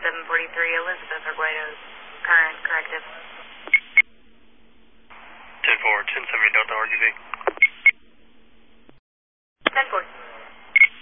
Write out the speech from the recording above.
743 Elizabeth Arguedo's current corrective. 10-4, 10-7 Delta RGV.